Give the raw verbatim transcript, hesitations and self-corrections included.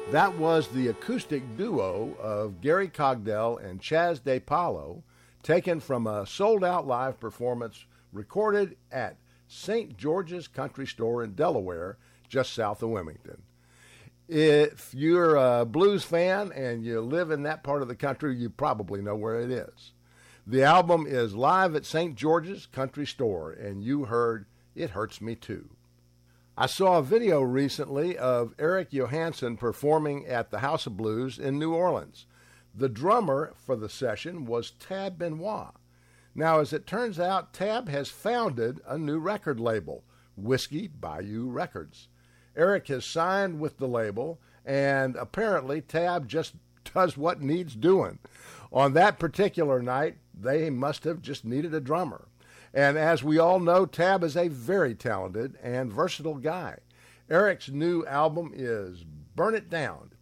That was the acoustic duo of Gary Cogdell and Chaz DePaulo, taken from a sold-out live performance recorded at Saint George's Country Store in Delaware, just south of Wilmington. If you're a blues fan and you live in that part of the country, you probably know where it is. The album is Live at Saint George's Country Store, and you heard It Hurts Me Too. I saw a video recently of Eric Johansson performing at the House of Blues in New Orleans. The drummer for the session was Tab Benoit. Now, as it turns out, Tab has founded a new record label, Whiskey Bayou Records. Eric has signed with the label, and apparently Tab just does what needs doing. On that particular night, they must have just needed a drummer. And as we all know, Tab is a very talented and versatile guy. Eric's new album is Burn It Down.